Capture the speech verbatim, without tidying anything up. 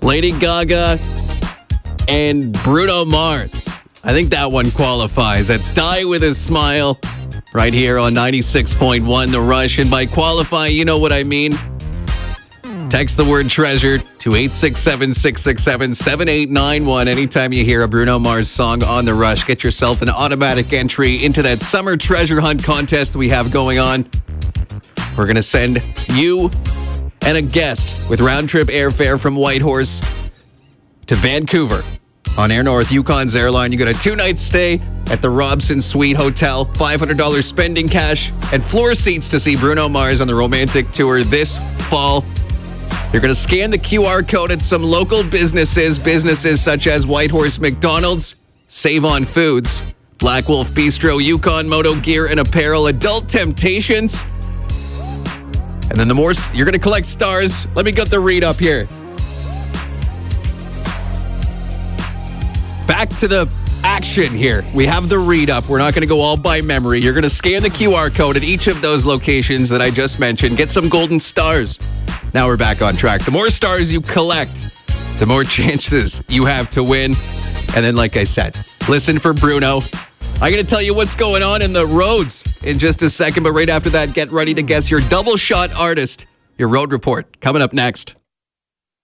Lady Gaga and Bruno Mars. I think that one qualifies. That's Die With A Smile right here on ninety-six point one The Rush. And by qualify, you know what I mean. Text the word treasure to eight six seven, six six seven, seven eight nine one. Anytime you hear a Bruno Mars song on The Rush, get yourself an automatic entry into that summer treasure hunt contest we have going on. We're going to send you and a guest with round-trip airfare from Whitehorse to Vancouver on Air North, Yukon's airline. You get a two-night stay at the Robson Suite Hotel, five hundred dollars spending cash, and floor seats to see Bruno Mars on the Romantic Tour this fall. You're going to scan the Q R code at some local businesses, businesses such as Whitehorse McDonald's, Save On Foods, Black Wolf Bistro, Yukon Moto Gear and Apparel, Adult Temptations. And then the more, you're going to collect stars. Let me get the read up here. Back to the action here. We have the read up. We're not going to go all by memory. You're going to scan the Q R code at each of those locations that I just mentioned. Get some golden stars. Now we're back on track. The more stars you collect, the more chances you have to win. And then, like I said, listen for Bruno. I'm going to tell you what's going on in the roads in just a second. But right after that, get ready to guess your double shot artist. Your road report coming up next.